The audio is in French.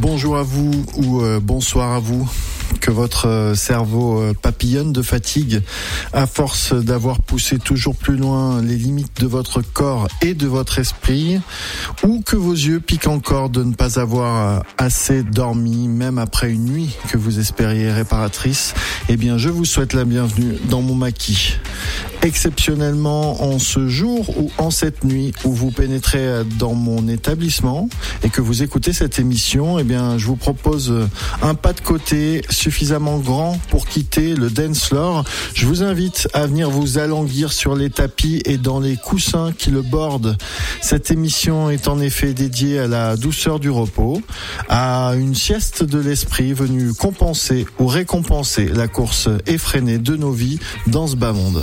Bonjour à vous ou bonsoir à vous. Que votre cerveau papillonne de fatigue à force d'avoir poussé toujours plus loin les limites de votre corps et de votre esprit, ou que vos yeux piquent encore de ne pas avoir assez dormi, même après une nuit que vous espériez réparatrice. Eh bien, je vous souhaite la bienvenue dans mon maquis. Exceptionnellement, en ce jour ou en cette nuit où vous pénétrez dans mon établissement et que vous écoutez cette émission, eh bien, je vous propose un pas de côté suffisamment grand pour quitter le dance floor. Je vous invite à venir vous alanguir sur les tapis et dans les coussins qui le bordent. Cette émission est en effet dédiée à la douceur du repos, à une sieste de l'esprit venue compenser ou récompenser la course effrénée de nos vies dans ce bas monde.